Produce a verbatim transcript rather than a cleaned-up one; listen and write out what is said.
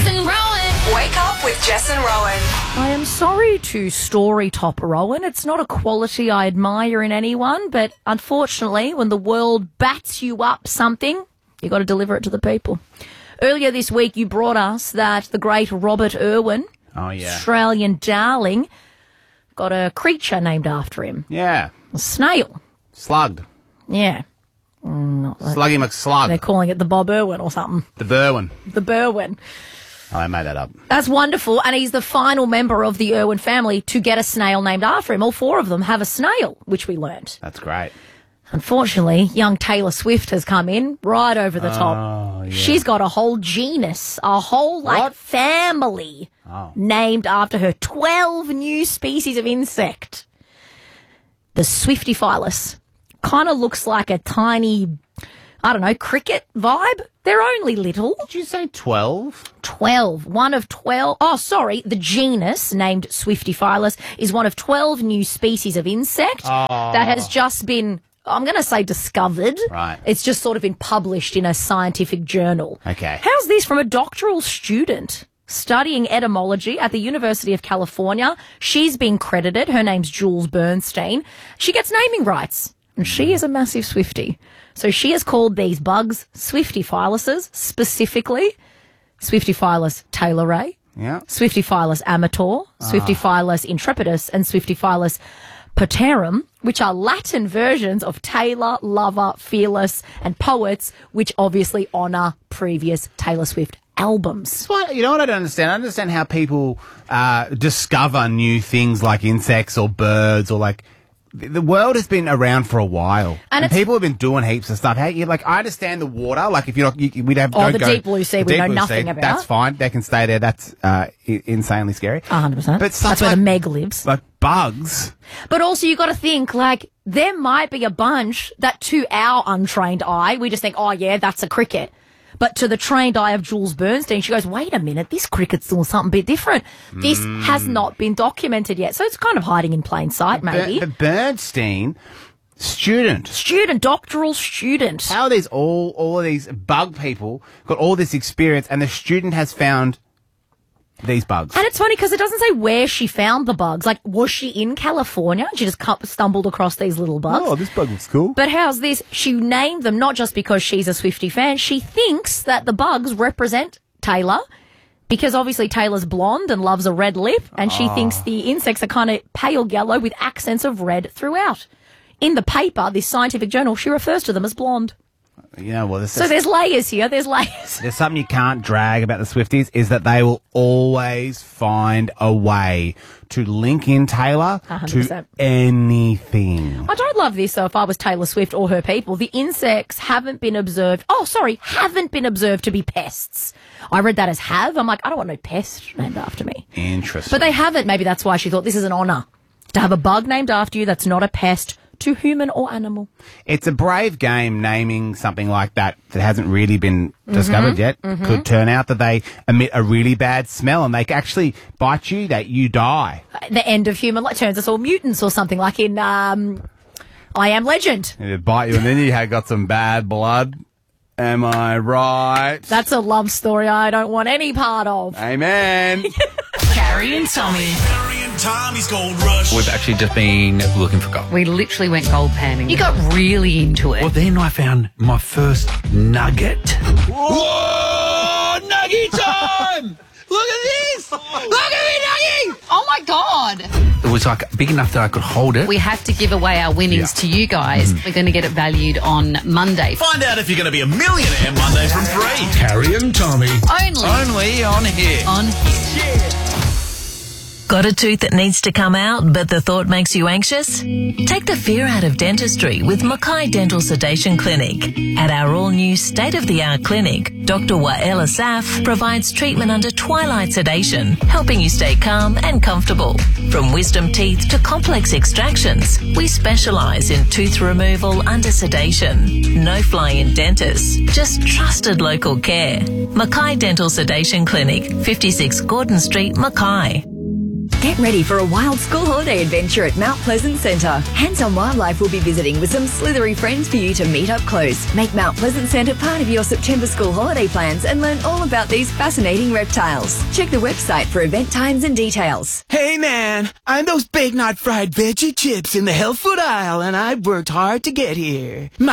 Jess and Rowan. Wake up with Jess and Rowan. I am sorry to story top Rowan. It's not a quality I admire in anyone, but unfortunately, when the world bats you up something, you got to deliver it to the people. Earlier this week, you brought us that the great Robert Irwin, oh, yeah. Australian darling, got a creature named after him. Yeah. A snail. Slugged. Yeah. Mm, Sluggy McSlug. They're calling it the Bob Irwin or something. The Berwin. The Berwin. Oh, I made that up. That's wonderful, and he's the final member of the Irwin family to get a snail named after him. All four of them have a snail, which we learnt. That's great. Unfortunately, young Taylor Swift has come in right over the top. Oh, yeah. She's got a whole genus, a whole, like, What? family Oh. named after her. twelve new species of insect. The Swiftophilus kind of looks like a tiny, I don't know, cricket vibe. They're only little. Did you say twelve? twelve. One of twelve. Oh, sorry. The genus named Swiftophilus is one of twelve new species of insect Oh. that has just been, I'm going to say discovered. Right. It's just sort of been published in a scientific journal. Okay. How's this from a doctoral student studying etymology at the University of California? She's been credited. Her name's Jules Bernstein. She gets naming rights, and she is a massive Swiftie. So she has called these bugs Swiftophilus, specifically Swiftophilus taylori, Yeah. Swiftophilus amator, Swiftophilus intrepidus, and Swiftophilus potarum, which are Latin versions of Taylor, Lover, Fearless, and Poets, which obviously honour previous Taylor Swift albums. That's why, you know what I don't understand? I don't understand how people uh, discover new things like insects or birds or like... The world has been around for a while, And and, it's- people have been doing heaps of stuff. Hey, you like I understand the water, like if you're not, you, we'd have Oh, don't the go, deep blue sea the we deep know blue nothing sea, about. That's fine. They can stay there. That's uh, I- insanely scary. one hundred percent. But stuff That's where like- the Meg lives. Like bugs. But also you got to think, like, there might be a bunch that to our untrained eye, we just think, oh, yeah, that's a cricket. But to the trained eye of Jules Bernstein, she goes, wait a minute, this cricket's doing something a bit different. This Mm. has not been documented yet. So it's kind of hiding in plain sight, maybe. Ber- the Bernstein student. Student, doctoral student. How are these all all of these bug people got all this experience, and the student has found these bugs? And it's funny because it doesn't say where she found the bugs. Like, was she in California? She just cu- stumbled across these little bugs. Oh, this bug looks cool. But how's this? She named them not just because she's a Swiftie fan. She thinks that the bugs represent Taylor because obviously Taylor's blonde and loves a red lip, and she thinks the insects are kind of pale yellow with accents of red throughout. In the paper, this scientific journal, she refers to them as blonde. You know, well, this So is, there's layers here. There's layers. there's something you can't drag about the Swifties is that they will always find a way to link in Taylor one hundred to percent. anything. I don't love this, though, if I was Taylor Swift or her people. The insects haven't been observed. Oh, sorry, haven't been observed to be pests. I read that as have. I'm like, I don't want no pest named after me. Interesting. But they haven't. Maybe that's why she thought this is an honour to have a bug named after you that's not a pest to human or animal. It's a brave game naming something like that that hasn't really been discovered yet. Could turn out that they emit a really bad smell and they can actually bite you, that you die. The end of human life turns us all mutants or something like in um, I Am Legend. They bite you and then you have got some bad blood. Am I right? That's a love story I don't want any part of. Amen. Carrie and Tommy. Harry and Tommy's Gold Rush. We've actually just been looking for gold. We literally went gold panning. You got really into it. Well, then I found my first nugget. Whoa! Nugget time! Look at this! Look at me, Nugget! Oh my God. It was like big enough that I could hold it. We have to give away our winnings Yeah. to you guys. We're going to get it valued on Monday. Find out if you're going to be a millionaire Monday from three. Harry and Tommy. Only Only on here. on here. Got a tooth that needs to come out, but the thought makes you anxious? Take the fear out of dentistry with Mackay Dental Sedation Clinic. At our all-new state-of-the-art clinic, Doctor Wael Asaf provides treatment under twilight sedation, helping you stay calm and comfortable. From wisdom teeth to complex extractions, we specialise in tooth removal under sedation. No fly-in dentists, just trusted local care. Mackay Dental Sedation Clinic, fifty-six Gordon Street, Mackay. Get ready for a wild school holiday adventure at Mount Pleasant Centre. Hands-on Wildlife will be visiting with some slithery friends for you to meet up close. Make Mount Pleasant Centre part of your September school holiday plans and learn all about these fascinating reptiles. Check the website for event times and details. Hey man, I'm those Big Knot fried veggie chips in the health food aisle and I've worked hard to get here. My